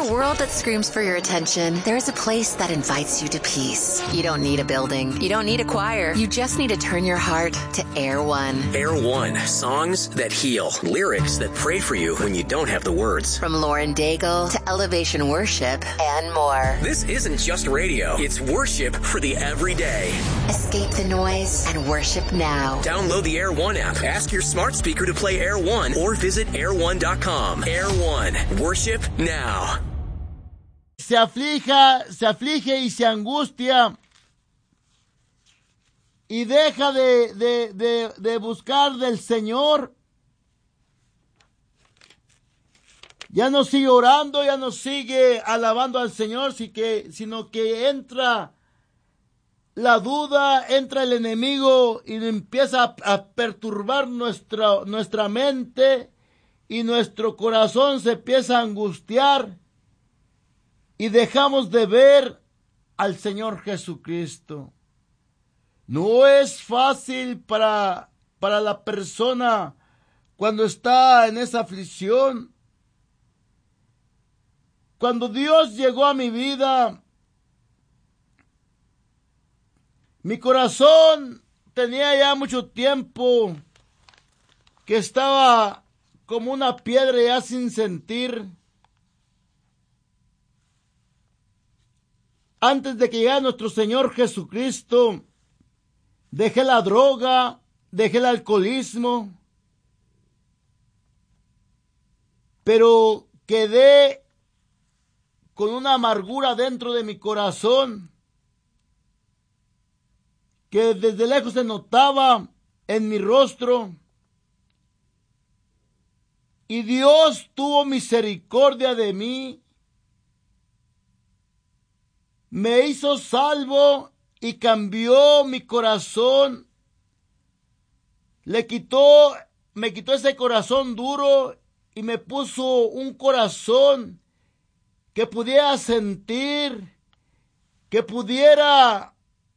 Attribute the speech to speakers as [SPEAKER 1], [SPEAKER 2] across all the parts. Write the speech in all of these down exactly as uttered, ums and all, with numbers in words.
[SPEAKER 1] a world that screams for your attention, there is a place that invites you to peace. You don't need a building. You don't need a choir. You just need to turn your heart to Air One.
[SPEAKER 2] Air One. Songs that heal. Lyrics that pray for you when you don't have the words.
[SPEAKER 1] From Lauren Daigle to Elevation Worship and more.
[SPEAKER 2] This isn't just radio. It's worship for the everyday.
[SPEAKER 1] Escape the noise and worship now.
[SPEAKER 2] Download the Air One app. Ask your smart speaker to play Air One or visit air one dot com. Air One. Worship now.
[SPEAKER 3] Se aflija, se aflige y se angustia y deja de, de, de, de buscar del Señor. Ya no sigue orando, ya no sigue alabando al Señor, sino que entra la duda, entra el enemigo y empieza a, a perturbar nuestra, nuestra mente y nuestro corazón se empieza a angustiar y dejamos de ver al Señor Jesucristo. No es fácil para, para la persona cuando está en esa aflicción. Cuando Dios llegó a mi vida, mi corazón tenía ya mucho tiempo que estaba como una piedra ya sin sentir. Antes de que llegara nuestro Señor Jesucristo, dejé la droga, dejé el alcoholismo, pero quedé con una amargura dentro de mi corazón que desde lejos se notaba en mi rostro. Y Dios tuvo misericordia de mí, me hizo salvo y cambió mi corazón. Le quitó, me quitó ese corazón duro y me puso un corazón que pudiera sentir, que pudiera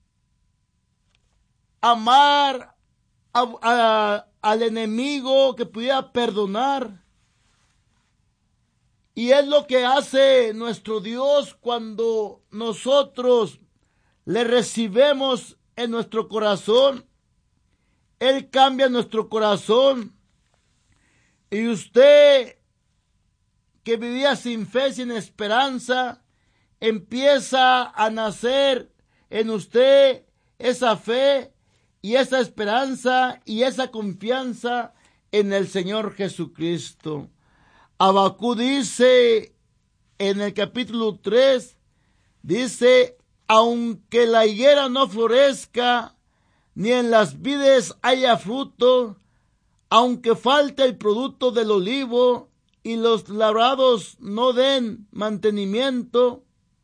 [SPEAKER 3] amar a, a, al enemigo, que pudiera perdonar. Y es lo que hace nuestro Dios cuando nosotros le recibimos en nuestro corazón. Él cambia nuestro corazón. Y usted que vivía sin fe, sin esperanza, empieza a nacer en usted esa fe y esa esperanza y esa confianza en el Señor Jesucristo. Habacuc dice en el capítulo tres, dice, aunque la higuera no florezca, ni en las vides haya fruto, aunque falte el producto del olivo, y los labrados no den mantenimiento,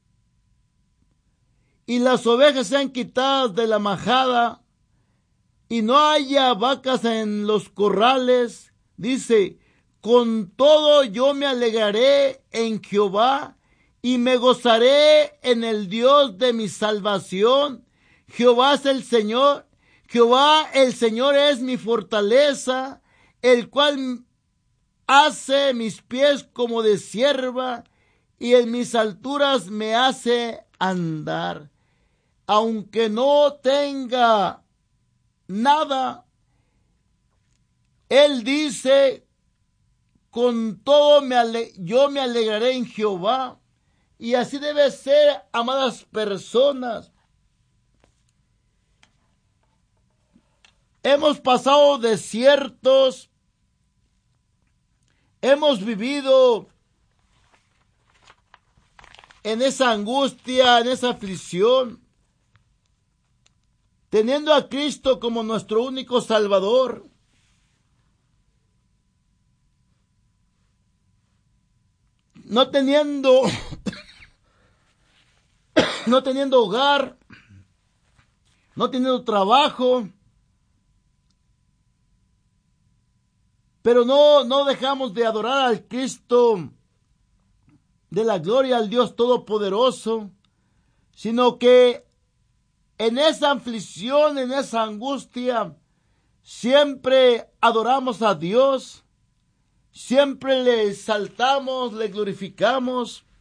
[SPEAKER 3] y las ovejas sean quitadas de la majada, y no haya vacas en los corrales, dice, con todo yo me alegraré en Jehová, y me gozaré en el Dios de mi salvación. Jehová es el Señor, Jehová el Señor es mi fortaleza, el cual hace mis pies como de cierva, y en mis alturas me hace andar. Aunque no tenga nada, Él dice, con todo me ale- yo me alegraré en Jehová. Y así debe ser, amadas personas. Hemos pasado desiertos, hemos vivido en esa angustia, en esa aflicción, teniendo a Cristo como nuestro único Salvador. No teniendo, no teniendo hogar, no teniendo trabajo, pero no, no dejamos de adorar al Cristo de la gloria, al Dios Todopoderoso, sino que en esa aflicción, en esa angustia, siempre adoramos a Dios, siempre le exaltamos, le glorificamos,